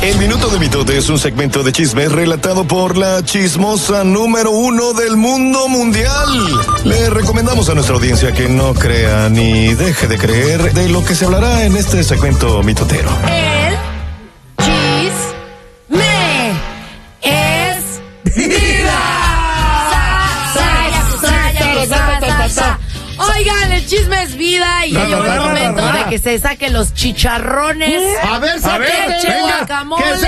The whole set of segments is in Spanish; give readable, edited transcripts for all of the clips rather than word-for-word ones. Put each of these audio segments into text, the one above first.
El Minuto de Mitote es un segmento de chismes relatado por la chismosa número 1 del mundo mundial. Le recomendamos a nuestra audiencia que no crea ni deje de creer de lo que se hablará en este segmento mitotero. El chisme es vida. Oigan, el chisme es vida y ya llegó el momento de que se saquen los chicharrones. A ver, guacamole. Que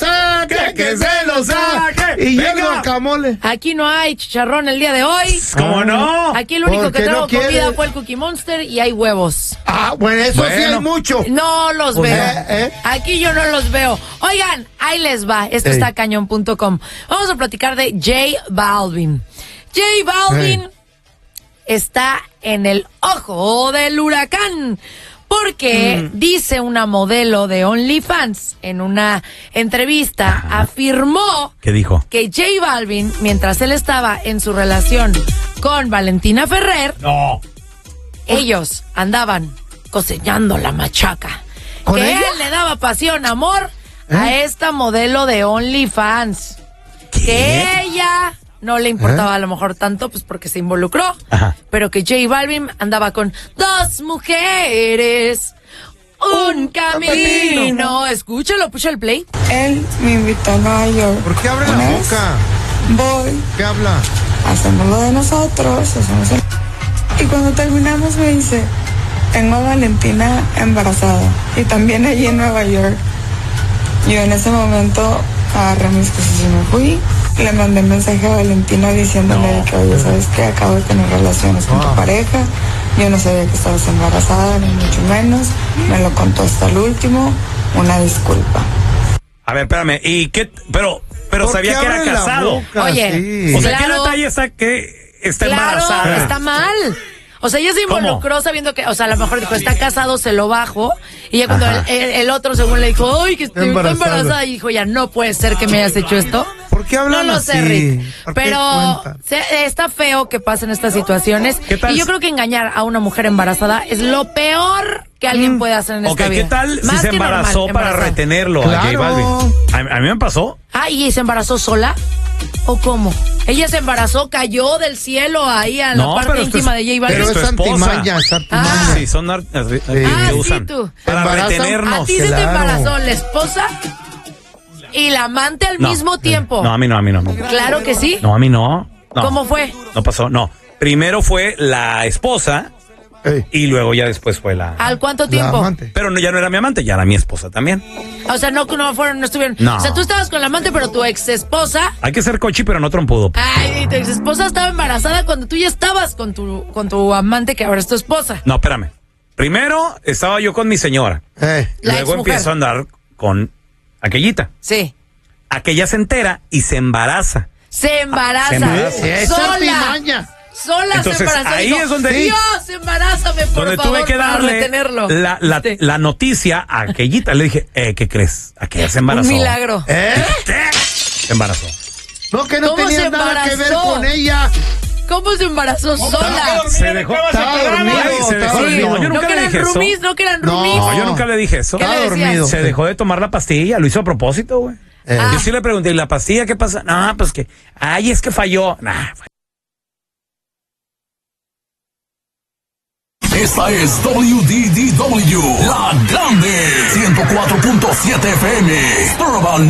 se lo saque. Y ya el guacamole. Aquí no hay chicharrón el día de hoy. ¿Cómo no? Aquí el único que trajo comida fue el Cookie Monster y hay huevos. Bueno, eso sí hay mucho. No los veo. Aquí yo no los veo. Oigan, ahí les va. Esto está cañón.com. Vamos a platicar de J Balvin. J Balvin está en el ojo del huracán porque dice una modelo de OnlyFans en una entrevista, afirmó ¿qué dijo? Que J Balvin, mientras él estaba en su relación con Valentina Ferrer, ellos andaban cocinando la machaca. Que él le daba pasión, amor a esta modelo de OnlyFans. Que ella no le importaba a lo mejor tanto, pues porque se involucró. Pero que J Balvin andaba con 2 mujeres, un camino. Escúchalo, pucha el play. Él me invitó a Nueva York. ¿Por qué abre la boca? Voy. ¿Qué habla? Hacemos lo de nosotros. Y cuando terminamos me dice, tengo a Valentina embarazada. Y también allí en Nueva York. Yo en ese momento agarré mis cosas y me fui. Le mandé un mensaje a Valentina diciéndole que, oye, ¿sabes qué? Acabo de tener relaciones con tu pareja. Yo no sabía que estabas embarazada, ni mucho menos. Me lo contó hasta el último. Una disculpa. A ver, espérame. ¿Y qué? Pero sabía que era casado. Oye, o sea, ¿qué detalle está que está embarazada? Está mal. O sea, ella se involucró sabiendo que, o sea, a lo mejor dijo, está casado, se lo bajo. Y ya cuando el otro según le dijo, ay, que estoy embarazada, y dijo, ya no puede ser que me hayas hecho esto. ¿Por qué hablan No lo así? sé, Rick. Pero está feo que pasen estas situaciones. ¿Qué tal? Y yo creo que engañar a una mujer embarazada es lo peor que alguien puede hacer en esta vida. ¿Qué tal Más si se que embarazó normal, para retenerlo a J Balvin? A mí me pasó. ¿Y se embarazó sola? ¿O cómo? Ella se embarazó, cayó del cielo ahí a la parte íntima de J Balvin. Pero es antimaña, Sí, son que usan tú. para retenernos. ¿A ti se te embarazó la esposa y la amante al mismo tiempo? No, a mí no. Claro que sí. No, a mí no. ¿Cómo fue? No pasó, no. Primero fue la esposa y luego ya después fue la... ¿Al cuánto tiempo? Pero ya no era mi amante, ya era mi esposa también. O sea, no estuvieron. No. O sea, tú estabas con la amante, pero tu ex esposa. Hay que ser cochi, pero no trompudo. Ay, tu ex esposa estaba embarazada cuando tú ya estabas con tu amante, que ahora es tu esposa. No, espérame. Primero estaba yo con mi señora. Luego empiezo a andar con aquellita. Sí. Aquella se entera y se embaraza. Se embaraza. Sola. Entonces, se embarazó. ahí dijo, es donde... Dios, embarázame, por donde favor, tuve que darle la noticia a aquellita. Le dije, ¿qué crees? Aquella se embarazó. Un milagro. Se embarazó. No, que no tenía nada que ver con ella. ¿Cómo se embarazó sola? Se dejó. Estaba dormido. No, yo nunca le dije eso. No que eran roomies. No, yo nunca le dije eso. ¿Qué le decías? Se dejó de tomar la pastilla, lo hizo a propósito, güey. Yo sí le pregunté, ¿y la pastilla qué pasa? No, pues que, es que falló. Esta es WDDW, La Grande, 104.7 FM, Turban